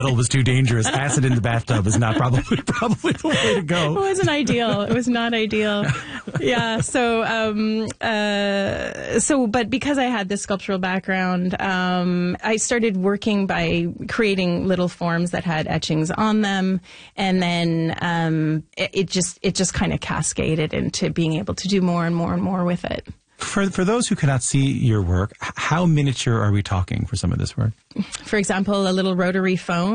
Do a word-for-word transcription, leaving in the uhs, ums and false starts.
It was too dangerous. Acid in the bathtub is not probably probably the way to go. It wasn't ideal. It was not ideal. Yeah. So, um, uh, so, but because I had this sculptural background, um, I started working by creating little forms that had etchings on them, and then um, it, it just it just kind of cascaded into being able to do more and more and more with it. For for those who cannot see your work, h- how miniature are we talking for some of this work? For example, a little rotary phone.